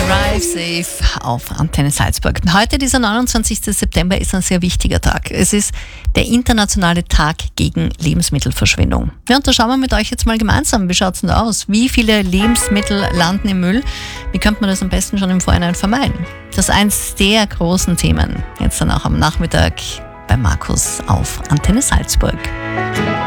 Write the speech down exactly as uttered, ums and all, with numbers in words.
Drive Safe auf Antenne Salzburg. Heute, dieser neunundzwanzigster September, ist ein sehr wichtiger Tag. Es ist der internationale Tag gegen Lebensmittelverschwendung. Ja, und da schauen wir mit euch jetzt mal gemeinsam, wie schaut es denn da aus? Wie viele Lebensmittel landen im Müll? Wie könnte man das am besten schon im Vorhinein vermeiden? Das ist eins der großen Themen. Jetzt dann auch am Nachmittag bei Markus auf Antenne Salzburg.